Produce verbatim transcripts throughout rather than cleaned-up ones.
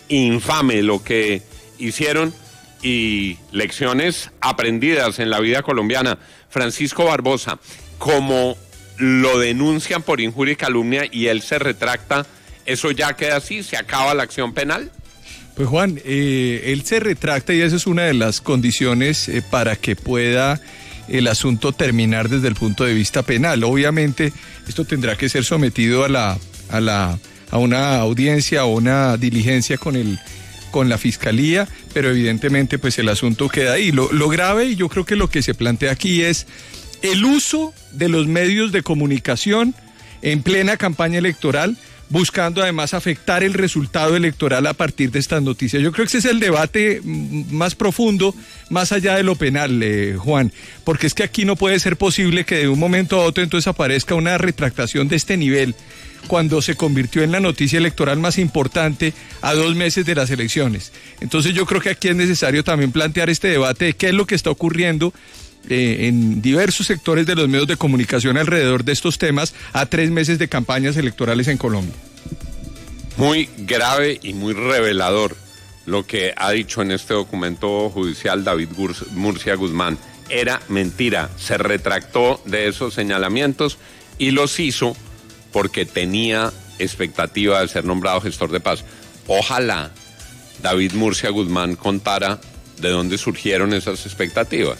infame lo que hicieron y lecciones aprendidas en la vida colombiana. Francisco Barbosa, como lo denuncian por injuria y calumnia y él se retracta, ¿eso ya queda así? ¿Se acaba la acción penal? Pues Juan, eh, él se retracta y esa es una de las condiciones eh, para que pueda el asunto terminar desde el punto de vista penal. Obviamente esto tendrá que ser sometido a la a la a una audiencia o una diligencia con el con la fiscalía, pero evidentemente pues el asunto queda ahí. Lo, lo grave, y yo creo que lo que se plantea aquí es el uso de los medios de comunicación en plena campaña electoral, buscando además afectar el resultado electoral a partir de estas noticias. Yo creo que ese es el debate más profundo, más allá de lo penal, eh, Juan, porque es que aquí no puede ser posible que de un momento a otro entonces aparezca una retractación de este nivel, cuando se convirtió en la noticia electoral más importante a dos meses de las elecciones. Entonces yo creo que aquí es necesario también plantear este debate de qué es lo que está ocurriendo eh, en diversos sectores de los medios de comunicación alrededor de estos temas a tres meses de campañas electorales en Colombia. Muy grave y muy revelador lo que ha dicho en este documento judicial David Murcia Guzmán. Era mentira, se retractó de esos señalamientos y los hizo porque tenía expectativa de ser nombrado gestor de paz. Ojalá David Murcia Guzmán contara de dónde surgieron esas expectativas,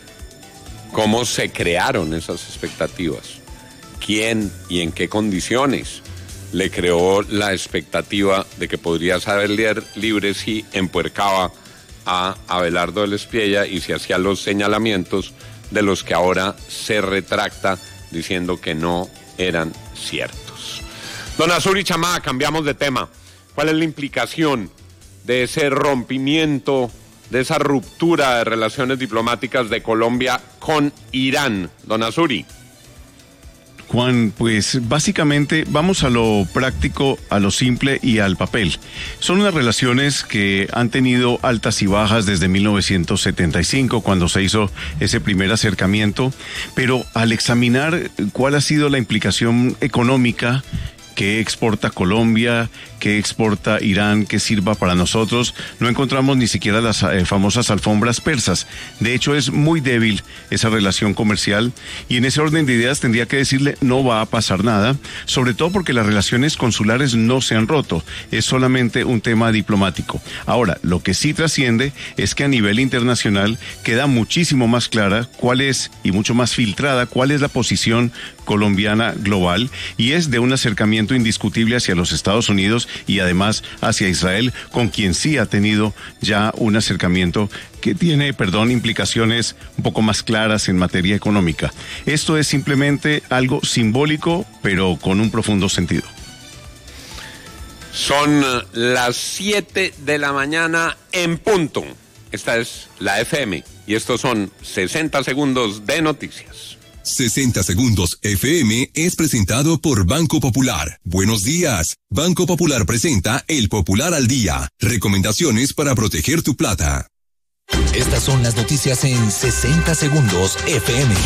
cómo se crearon esas expectativas, quién y en qué condiciones le creó la expectativa de que podría salir libre si empuercaba a Abelardo del Espriella y se hacía los señalamientos de los que ahora se retracta diciendo que no eran ciertos. Don Azuri Chamá, cambiamos de tema. ¿Cuál es la implicación de ese rompimiento, de esa ruptura de relaciones diplomáticas de Colombia con Irán? Don Azuri. Juan, pues básicamente vamos a lo práctico, a lo simple y al papel. Son unas relaciones que han tenido altas y bajas desde mil novecientos setenta y cinco, cuando se hizo ese primer acercamiento, pero al examinar cuál ha sido la implicación económica que exporta Colombia, que exporta Irán, que sirva para nosotros, no encontramos ni siquiera las eh, famosas alfombras persas. De hecho, es muy débil esa relación comercial y en ese orden de ideas tendría que decirle no va a pasar nada, sobre todo porque las relaciones consulares no se han roto, es solamente un tema diplomático. Ahora, lo que sí trasciende es que a nivel internacional queda muchísimo más clara cuál es, y mucho más filtrada, cuál es la posición colombiana global, y es de un acercamiento indiscutible hacia los Estados Unidos y además hacia Israel, con quien sí ha tenido ya un acercamiento que tiene, perdón, implicaciones un poco más claras en materia económica. Esto es simplemente algo simbólico, pero con un profundo sentido. Son las siete de la mañana en punto. Esta es la F M y estos son sesenta segundos de noticias. sesenta segundos F M es presentado por Banco Popular. Buenos días. Banco Popular presenta El Popular al Día. Recomendaciones para proteger tu plata. Estas son las noticias en sesenta segundos F M.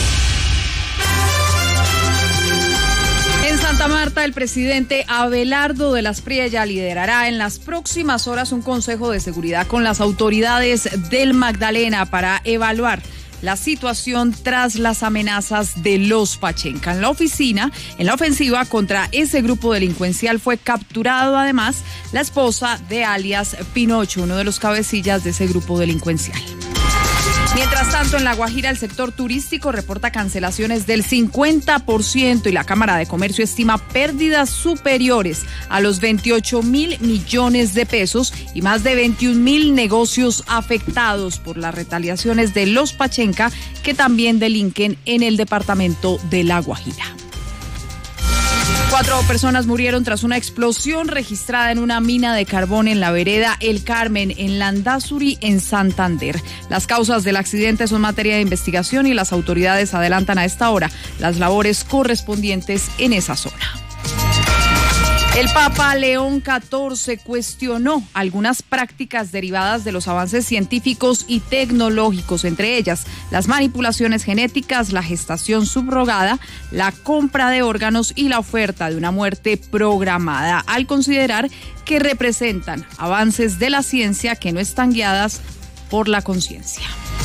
En Santa Marta, el presidente Abelardo del Espriella liderará en las próximas horas un consejo de seguridad con las autoridades del Magdalena para evaluar la situación tras las amenazas de los Pachenca. En la oficina, en la ofensiva contra ese grupo delincuencial fue capturado además la esposa de alias Pinocho, uno de los cabecillas de ese grupo delincuencial. Mientras tanto, en La Guajira, el sector turístico reporta cancelaciones del cincuenta por ciento y la Cámara de Comercio estima pérdidas superiores a los veintiocho mil millones de pesos y más de veintiún mil negocios afectados por las retaliaciones de los Pachenca, que también delinquen en el departamento de La Guajira. Cuatro personas murieron tras una explosión registrada en una mina de carbón en la vereda El Carmen, en Landazuri, en Santander. Las causas del accidente son materia de investigación y las autoridades adelantan a esta hora las labores correspondientes en esa zona. El Papa León catorce cuestionó algunas prácticas derivadas de los avances científicos y tecnológicos, entre ellas las manipulaciones genéticas, la gestación subrogada, la compra de órganos y la oferta de una muerte programada, al considerar que representan avances de la ciencia que no están guiadas por la conciencia.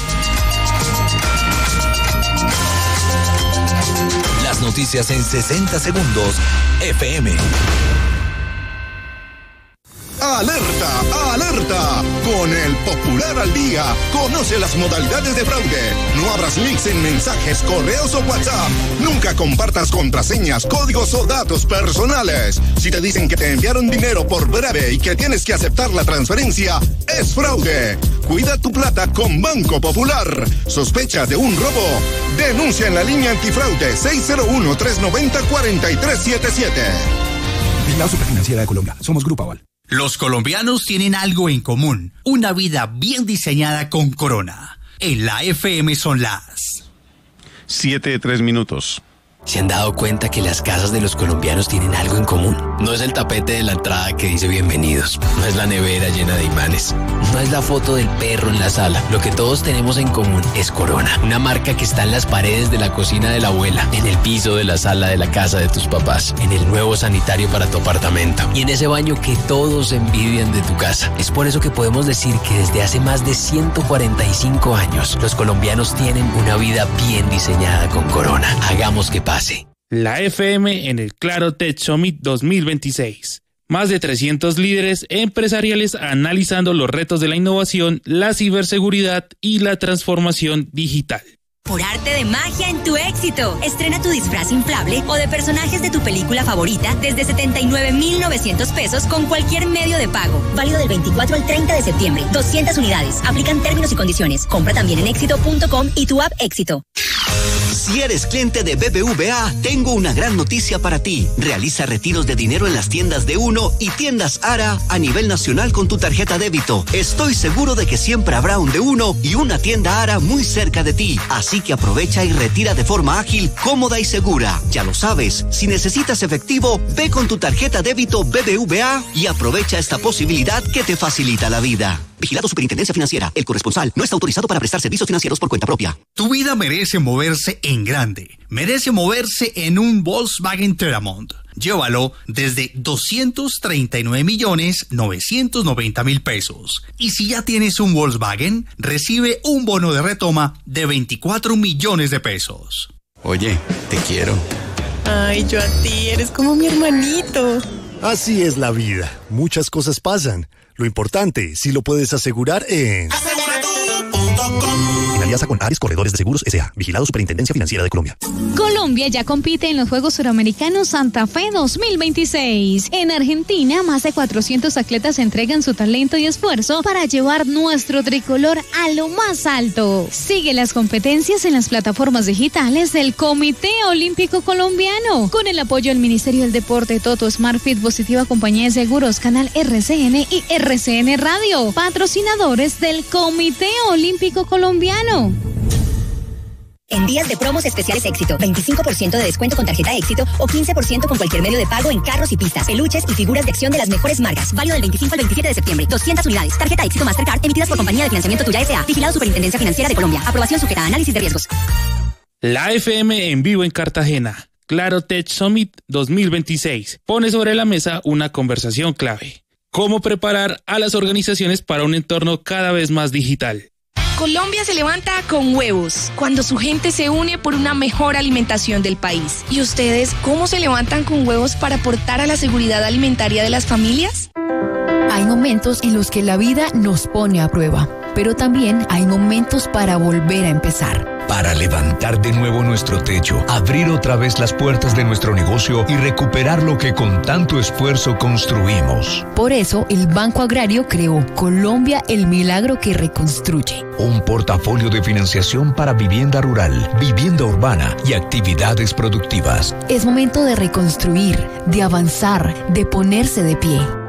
Las noticias en sesenta segundos, F M. ¡Alerta! ¡Alerta! Con el Popular al Día, conoce las modalidades de fraude. No abras links en mensajes, correos o WhatsApp. Nunca compartas contraseñas, códigos o datos personales. Si te dicen que te enviaron dinero por breve y que tienes que aceptar la transferencia, es fraude. Cuida tu plata con Banco Popular. ¿Sospecha de un robo? Denuncia en la línea antifraude seis cero uno, tres nueve cero, cuatro tres siete siete. La Superfinanciera de Colombia. Somos Grupo Aval. Los colombianos tienen algo en común, una vida bien diseñada con Corona. En la F M son las siete de tres minutos. ¿Se han dado cuenta que las casas de los colombianos tienen algo en común? No es el tapete de la entrada que dice bienvenidos, no es la nevera llena de imanes, no es la foto del perro en la sala. Lo que todos tenemos en común es Corona, una marca que está en las paredes de la cocina de la abuela, en el piso de la sala de la casa de tus papás, en el nuevo sanitario para tu apartamento y en ese baño que todos envidian de tu casa. Es por eso que podemos decir que desde hace más de ciento cuarenta y cinco años, los colombianos tienen una vida bien diseñada con Corona. Hagamos que pase. La F M en el Claro Tech Summit dos mil veintiséis. Más de trescientos líderes empresariales analizando los retos de la innovación, la ciberseguridad y la transformación digital. Por arte de magia en tu éxito. Estrena tu disfraz inflable o de personajes de tu película favorita desde setenta y nueve mil novecientos pesos con cualquier medio de pago. Válido del veinticuatro al treinta de septiembre. doscientas unidades. Aplican términos y condiciones. Compra también en éxito punto com y tu app Éxito. Si eres cliente de B B V A, tengo una gran noticia para ti. Realiza retiros de dinero en las tiendas de Uno y tiendas Ara a nivel nacional con tu tarjeta débito. Estoy seguro de que siempre habrá un de Uno y una tienda Ara muy cerca de ti. Así que aprovecha y retira de forma ágil, cómoda y segura. Ya lo sabes, si necesitas efectivo, ve con tu tarjeta débito B B V A y aprovecha esta posibilidad que te facilita la vida. Vigilado Superintendencia Financiera. El corresponsal no está autorizado para prestar servicios financieros por cuenta propia. Tu vida merece moverse en grande. Merece moverse en un Volkswagen Terramont. Llévalo desde doscientos treinta y nueve millones novecientos noventa mil pesos. Y si ya tienes un Volkswagen, recibe un bono de retoma de veinticuatro millones de pesos. Oye, te quiero. Ay, yo a ti, eres como mi hermanito. Así es la vida. Muchas cosas pasan. Lo importante, si lo puedes asegurar en... En alianza con Ares Corredores de Seguros S A. Vigilado Superintendencia Financiera de Colombia. Colombia ya compite en los Juegos Suramericanos Santa Fe dos mil veintiséis. En Argentina, más de cuatrocientos atletas entregan su talento y esfuerzo para llevar nuestro tricolor a lo más alto. Sigue las competencias en las plataformas digitales del Comité Olímpico Colombiano. Con el apoyo del Ministerio del Deporte, Toto, SmartFit, Positiva Compañía de Seguros, Canal R C N y R C N Radio. Patrocinadores del Comité Olímpico Colombiano. En días de promos especiales Éxito, veinticinco por ciento de descuento con tarjeta Éxito o quince por ciento con cualquier medio de pago en carros y pistas, peluches y figuras de acción de las mejores marcas. Válido del veinticinco al veintisiete de septiembre. doscientas unidades. Tarjeta Éxito Mastercard emitidas por Compañía de Financiamiento Tuya S A. Vigilado Superintendencia Financiera de Colombia. Aprobación sujeta a análisis de riesgos. La F M en vivo en Cartagena. Claro Tech Summit dos mil veintiséis. Pone sobre la mesa una conversación clave. ¿Cómo preparar a las organizaciones para un entorno cada vez más digital? Colombia se levanta con huevos, cuando su gente se une por una mejor alimentación del país. ¿Y ustedes cómo se levantan con huevos para aportar a la seguridad alimentaria de las familias? Hay momentos en los que la vida nos pone a prueba, pero también hay momentos para volver a empezar. Para levantar de nuevo nuestro techo, abrir otra vez las puertas de nuestro negocio y recuperar lo que con tanto esfuerzo construimos. Por eso, el Banco Agrario creó Colombia, el milagro que reconstruye. Un portafolio de financiación para vivienda rural, vivienda urbana y actividades productivas. Es momento de reconstruir, de avanzar, de ponerse de pie.